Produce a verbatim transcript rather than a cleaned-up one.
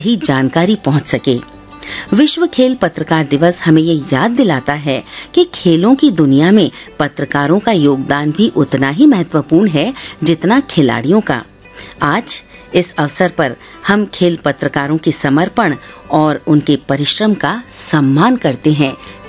ही जानकारी पहुंच सके। विश्व खेल पत्रकार दिवस हमें ये याद दिलाता है कि खेलों की दुनिया में पत्रकारों का योगदान भी उतना ही महत्वपूर्ण है जितना खिलाड़ियों का। आज इस अवसर पर हम खेल पत्रकारों के समर्पण और उनके परिश्रम का सम्मान करते हैं।